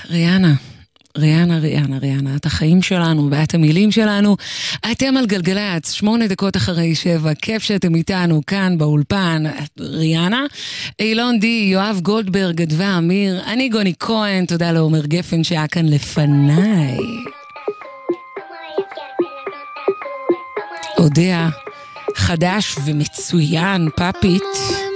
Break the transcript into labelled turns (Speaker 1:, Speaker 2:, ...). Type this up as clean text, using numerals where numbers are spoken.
Speaker 1: ריאנה, את החיים שלנו ואת המילים שלנו. אתם על גלגלץ, 8:08, כיף שאתם איתנו כאן באולפן. ריאנה, אילון די, יואב גולדברג, אדווה אמיר, אני גוני כהן, תודה לעומר גפן שהיה כאן לפניי. אודיה, חדש ומצוין, פאפית.